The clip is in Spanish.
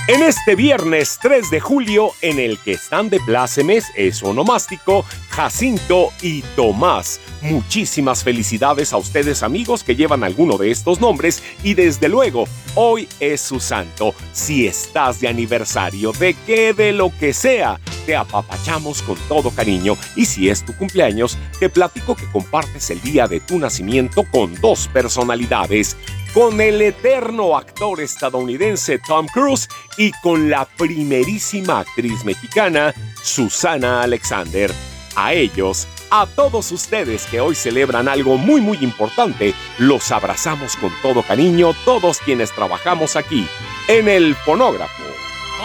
En este viernes 3 de julio, en el que están de plácemes es onomástico, Jacinto y Tomás. Muchísimas felicidades a ustedes, amigos, que llevan alguno de estos nombres y desde luego, hoy es su santo. Si estás de aniversario, de lo que sea, te apapachamos con todo cariño y si es tu cumpleaños, te platico que compartes el día de tu nacimiento con dos personalidades. Con el eterno actor estadounidense Tom Cruise y con la primerísima actriz mexicana Susana Alexander. A ellos, a todos ustedes que hoy celebran algo muy importante, los abrazamos con todo cariño todos quienes trabajamos aquí en el Fonógrafo.